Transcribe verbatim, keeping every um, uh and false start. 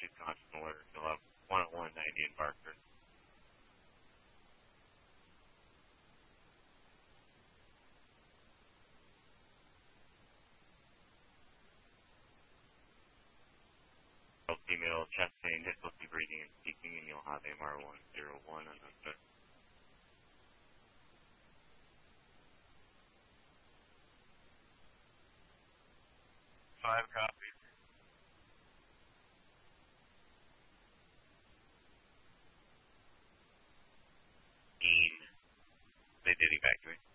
she's conscious and alert. You'll have one at one ninety in Barker. Female chest pain, difficulty breathing and speaking, and you'll have M R one zero one on the Five copies. They did evacuate.